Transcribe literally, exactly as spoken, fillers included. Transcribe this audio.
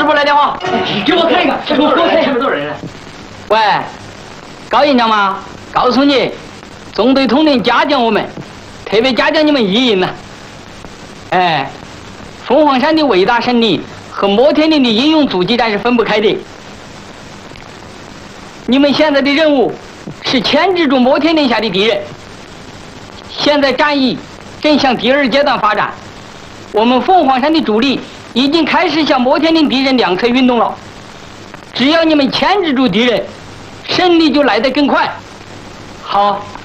傅来电话， 给我看一个，给我看一个，前面多少人？ 喂，高营长吗？告诉你，中队统领嘉奖我们，特别嘉奖你们一营呢。哎，凤凰山的伟大胜利和摩天岭的英勇阻击战是分不开的。你们现在的任务是牵制住摩天岭下的敌人。现在战役正向第二阶段发展，我们凤凰山的主力已经开始向摩天岭敌人两侧运动了。只要你们牵制住敌人，胜利就来得更快。好。